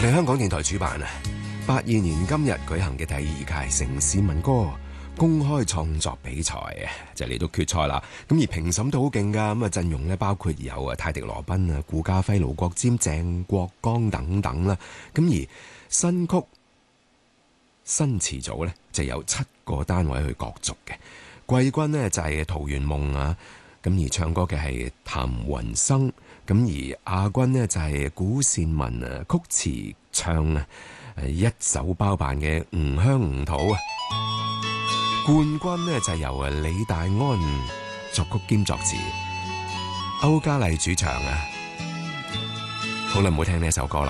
哋香港電台主辦啊，82年今日舉行嘅第2屆城市民歌公開創作比賽啊，就嚟到決賽啦。咁而評審都好勁噶，咁啊陣容咧包括有啊泰迪羅賓啊、顧嘉輝、盧國沾、鄭國江等等啦。咁而新曲新詞組咧就有7個單位去角逐嘅，季軍呢就係桃源夢啊。咁而唱歌嘅係譚雲生，咁而亞軍呢就係古倩文啊，曲詞唱啊一手包辦嘅吳香吳土啊，冠軍呢就由李大安作曲兼作詞，歐嘉麗主唱啊。好耐冇聽呢首歌啦。